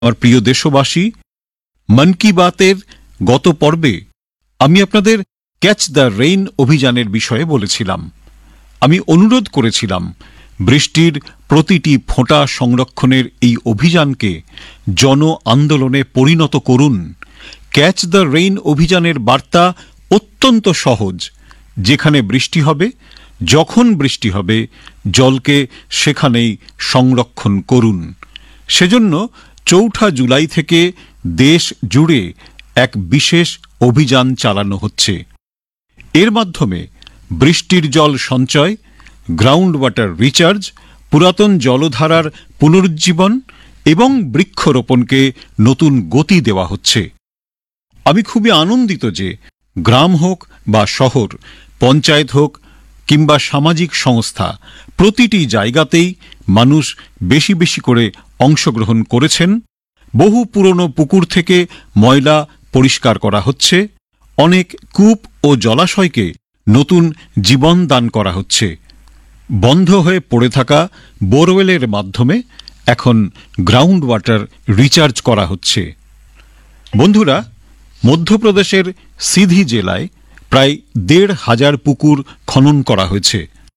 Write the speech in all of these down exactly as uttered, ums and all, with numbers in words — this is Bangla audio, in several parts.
আমার প্রিয় দেশবাসী, মন কি বাতের গত পর্বে আমি আপনাদের ক্যাচ দ্য রেইন অভিযানের বিষয়ে বলেছিলাম। আমি অনুরোধ করেছিলাম বৃষ্টির প্রতিটি ফোঁটা সংরক্ষণের এই অভিযানকে জন আন্দোলনে পরিণত করুন। ক্যাচ দ্য রেইন অভিযানের বার্তা অত্যন্ত সহজ। যেখানে বৃষ্টি হবে, যখন বৃষ্টি হবে, জলকে সেখানেই সংরক্ষণ করুন। সেজন্য চৌঠা জুলাই থেকে দেশ জুড়ে এক বিশেষ অভিযান চালানো হচ্ছে। এর মাধ্যমে বৃষ্টির জল সঞ্চয়, গ্রাউন্ড ওয়াটার রিচার্জ, পুরাতন জলধারার পুনরুজ্জীবন এবং বৃক্ষরোপণকে নতুন গতি দেওয়া হচ্ছে। আমি খুবই আনন্দিত যে গ্রাম হোক বা শহর, পঞ্চায়েত হোক কিংবা সামাজিক সংস্থা, প্রতিটি জায়গাতেই মানুষ বেশি বেশি করে অংশগ্রহণ করেছেন। বহু পুরনো পুকুর থেকে ময়লা পরিষ্কার করা হচ্ছে, অনেক কূপ ও জলাশয়কে নতুন জীবন দান করা হচ্ছে। বন্ধ হয়ে পড়ে থাকা বোরওয়েলের মাধ্যমে এখন গ্রাউন্ড ওয়াটার রিচার্জ করা হচ্ছে। বন্ধুরা, মধ্যপ্রদেশের সিধি জেলায় প্রায় দেড় হাজার পুকুর খনন করা হয়েছে।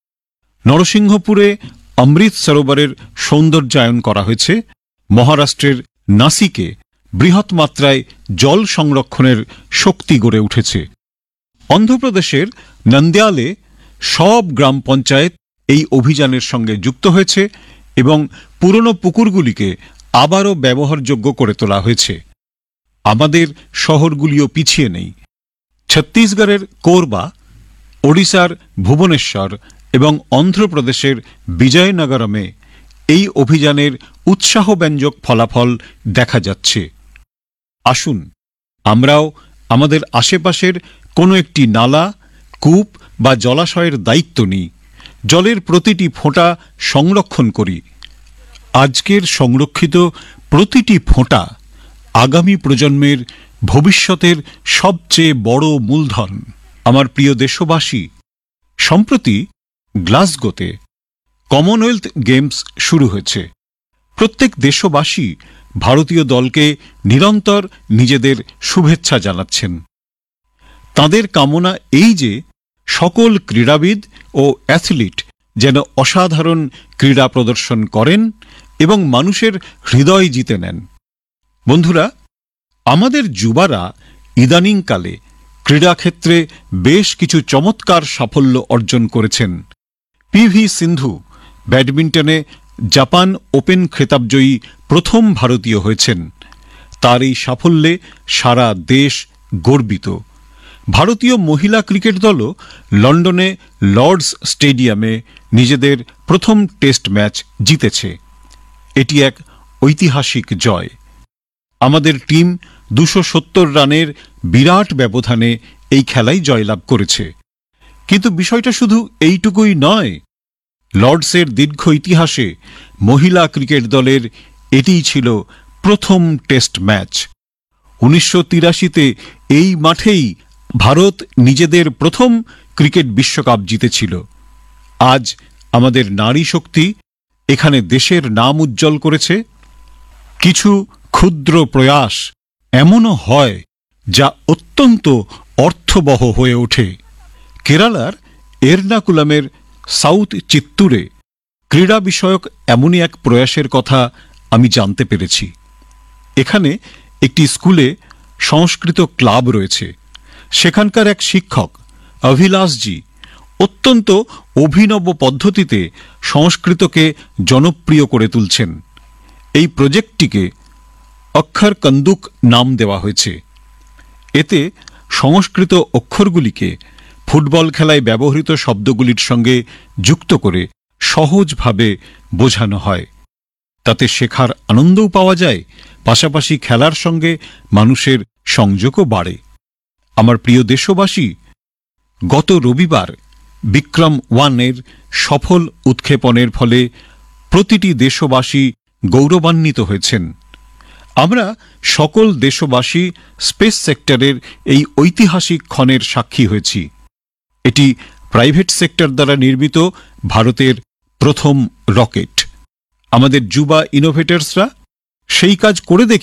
নরসিংহপুরে অমৃত সরোবরের সৌন্দর্যায়ন করা হয়েছে। মহারাষ্ট্রের নাসিকে বৃহৎ মাত্রায় জল সংরক্ষণের শক্তি গড়ে উঠেছে। অন্ধ্রপ্রদেশের নন্দ্যালে সব গ্রাম পঞ্চায়েত এই অভিযানের সঙ্গে যুক্ত হয়েছে এবং পুরনো পুকুরগুলিকে আবারও ব্যবহারযোগ্য করে তোলা হয়েছে। আমাদের শহরগুলিও পিছিয়ে নেই। ছত্তিশগড়ের কোরবা, ওড়িশার ভুবনেশ্বর এবং অন্ধ্রপ্রদেশের বিজয়নগরমে এই অভিযানের উৎসাহব্যঞ্জক ফলাফল দেখা যাচ্ছে। আসুন আমরাও আমাদের আশেপাশের কোনো একটি নালা, কূপ বা জলাশয়ের দায়িত্ব নিই। জলের প্রতিটি ফোঁটা সংরক্ষণ করি। আজকের সংরক্ষিত প্রতিটি ফোঁটা আগামী প্রজন্মের ভবিষ্যতের সবচেয়ে বড় মূলধন। আমার প্রিয় দেশবাসী, সম্প্রতি গ্লাসগোতে কমনওয়েলথ গেমস শুরু হয়েছে। প্রত্যেক দেশবাসী ভারতীয় দলকে নিরন্তর নিজেদের শুভেচ্ছা জানাচ্ছেন। তাদের কামনা এই যে সকল ক্রীড়াবিদ ও অ্যাথলিট যেন অসাধারণ ক্রীড়া প্রদর্শন করেন এবং মানুষের হৃদয় জিতে নেন। বন্ধুরা, আমাদের যুবারা ইদানিংকালে ক্রীড়াক্ষেত্রে বেশ কিছু চমৎকার সাফল্য অর্জন করেছেন। পি ভি সিন্ধু ব্যাডমিন্টনে জাপান ওপেন খেতাবজয়ী প্রথম ভারতীয় হয়েছেন। তার এই সাফল্যে সারা দেশ গর্বিত। ভারতীয় মহিলা ক্রিকেট দলও লন্ডনে লর্ডস স্টেডিয়ামে নিজেদের প্রথম টেস্ট ম্যাচ জিতেছে। এটি এক ঐতিহাসিক জয়। আমাদের টিম দুশো সত্তর রানের বিরাট ব্যবধানে এই খেলায় জয়লাভ করেছে। কিন্তু বিষয়টা শুধু এইটুকুই নয়। লর্ডসের দীর্ঘ ইতিহাসে মহিলা ক্রিকেট দলের এটিই ছিল প্রথম টেস্ট ম্যাচ। উনিশশো তিরাশিতে এই মাঠেই ভারত নিজেদের প্রথম ক্রিকেট বিশ্বকাপ জিতেছিল। আজ আমাদের নারী শক্তি এখানে দেশের নাম উজ্জ্বল করেছে। কিছু ক্ষুদ্র প্রয়াস এমনও হয় যা অত্যন্ত অর্থবহ হয়ে ওঠে। কেরালার এর্নাকুলামের সাউথ চিত্তুরে ক্রীড়া বিষয়ক এমনই এক প্রয়াসের কথা আমি জানতে পেরেছি। এখানে একটি স্কুলে সংস্কৃত ক্লাব রয়েছে। সেখানকার এক শিক্ষক অভিলাষজি অত্যন্ত অভিনব পদ্ধতিতে সংস্কৃতকে জনপ্রিয় করে তুলছেন। এই প্রজেক্টটিকে অক্ষর কন্দুক নাম দেওয়া হয়েছে। এতে সংস্কৃত অক্ষরগুলিকে ফুটবল খেলায় ব্যবহৃত শব্দগুলির সঙ্গে যুক্ত করে সহজভাবে বোঝানো হয়। তাতে শেখার আনন্দও পাওয়া যায়, পাশাপাশি খেলার সঙ্গে মানুষের সংযোগও বাড়ে। আমার প্রিয় দেশবাসী, গত রবিবার বিক্রম ওয়ানের সফল উৎক্ষেপণের ফলে প্রতিটি দেশবাসী গৌরবান্বিত হয়েছেন। আমরা সকল দেশবাসী স্পেস সেক্টরের এই ঐতিহাসিক ক্ষণের সাক্ষী হয়েছি। এটি প্রাইভেট সেক্টর দ্বারা নির্মিত ভারতের প্রথম রকেট। আমাদের যুবা ইনোভেটরসরা সেই কাজ করে দেখি